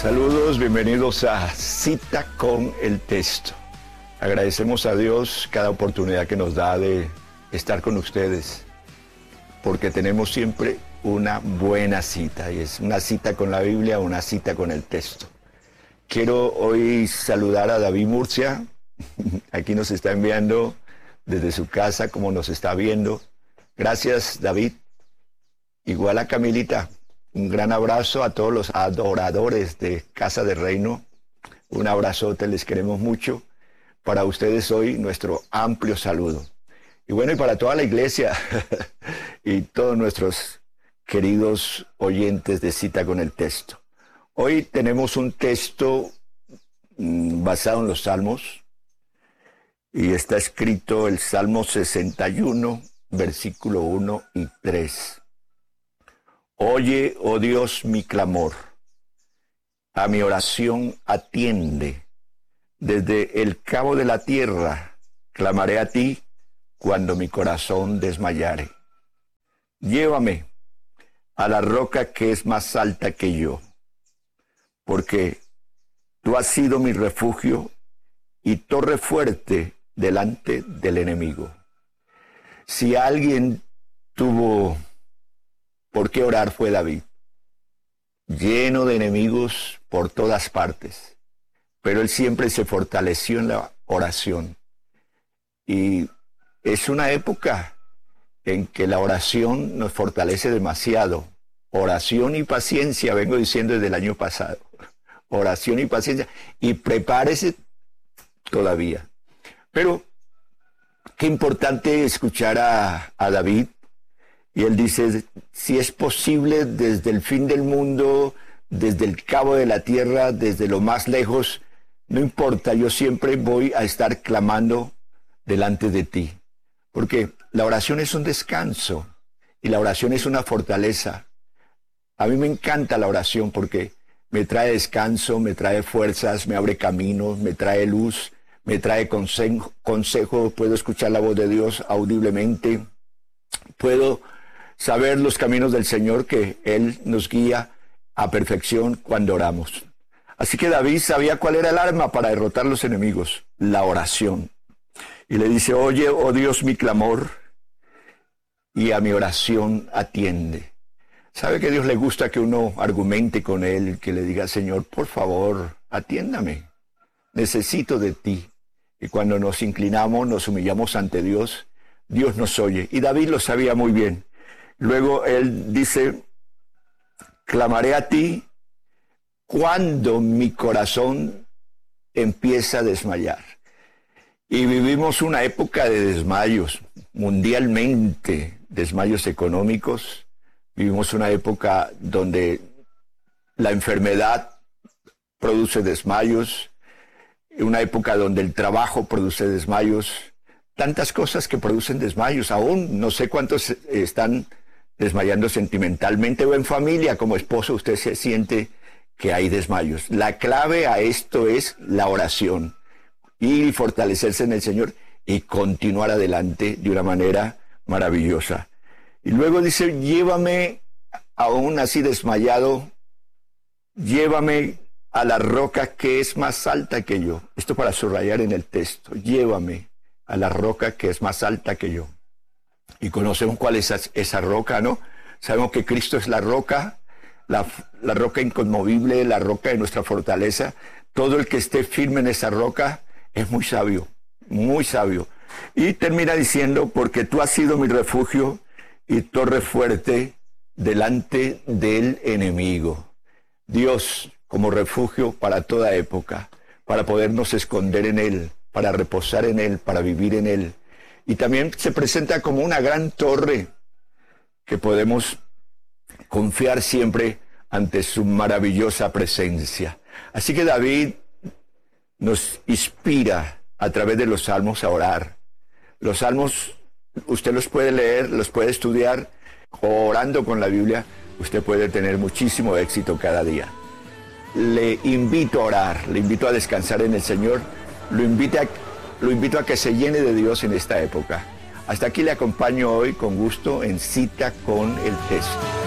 Saludos, bienvenidos a Cita con el Texto. Agradecemos a Dios cada oportunidad que nos da de estar con ustedes, porque tenemos siempre una buena cita, y es una cita con la Biblia, una cita con el texto. Quiero hoy saludar a David Murcia, aquí nos está enviando desde su casa, como nos está viendo. Gracias, David. Igual a Camilita. Un gran abrazo a todos los adoradores de Casa de Reino. Un abrazote, les queremos mucho. Para ustedes hoy nuestro amplio saludo. Y bueno, y para toda la iglesia y todos nuestros queridos oyentes de Cita con el Texto. Hoy tenemos un texto basado en los Salmos. Y está escrito el Salmo 61, versículo 1 y 3. Oye, oh Dios, mi clamor, a mi oración atiende. Desde el cabo de la tierra clamaré a ti cuando mi corazón desmayare. Llévame a la roca que es más alta que yo, porque tú has sido mi refugio y torre fuerte delante del enemigo. Si alguien tuvo por qué orar fue David, lleno de enemigos por todas partes, pero él siempre se fortaleció en la oración. Y es una época en que la oración nos fortalece demasiado. Oración y paciencia, vengo diciendo desde el año pasado. Oración y paciencia. Y prepárese todavía. Pero qué importante escuchar a David. Y él dice, si es posible desde el fin del mundo, desde el cabo de la tierra, desde lo más lejos, no importa, yo siempre voy a estar clamando delante de ti. Porque la oración es un descanso y la oración es una fortaleza. A mí me encanta la oración porque me trae descanso, me trae fuerzas, me abre caminos, me trae luz, me trae consejo, puedo escuchar la voz de Dios audiblemente, puedo saber los caminos del Señor, que Él nos guía a perfección cuando oramos. Así que David sabía cuál era el arma para derrotar los enemigos, la oración. Y le dice, oye, oh Dios, mi clamor, y a mi oración atiende. ¿Sabe que a Dios le gusta que uno argumente con Él, que le diga, Señor, por favor, atiéndame, necesito de ti? Y cuando nos inclinamos, nos humillamos ante Dios, Dios nos oye. Y David lo sabía muy bien. Luego él dice, clamaré a ti cuando mi corazón empieza a desmayar. Y vivimos una época de desmayos, mundialmente, desmayos económicos. Vivimos una época donde la enfermedad produce desmayos, una época donde el trabajo produce desmayos, tantas cosas que producen desmayos. Aún no sé cuántos están desmayando sentimentalmente o en familia, como esposo usted se siente que hay desmayos. La clave a esto es la oración y fortalecerse en el Señor y continuar adelante de una manera maravillosa. Y luego dice, llévame, aún así desmayado, llévame a la roca que es más alta que yo. Esto para subrayar en el texto, llévame a la roca que es más alta que yo. Y conocemos cuál es esa roca, ¿no? Sabemos que Cristo es la roca, la roca inconmovible, la roca de nuestra fortaleza. Todo el que esté firme en esa roca es muy sabio, muy sabio. Y termina diciendo, porque tú has sido mi refugio y torre fuerte delante del enemigo. Dios como refugio para toda época, para podernos esconder en Él, para reposar en Él, para vivir en Él. Y también se presenta como una gran torre que podemos confiar siempre ante su maravillosa presencia. Así que David nos inspira a través de los salmos a orar. Los salmos, usted los puede leer, los puede estudiar, orando con la Biblia, usted puede tener muchísimo éxito cada día. Le invito a orar, le invito a descansar en el Señor, lo invito a que se llene de Dios en esta época. Hasta aquí le acompaño hoy con gusto en Cita con el Texto.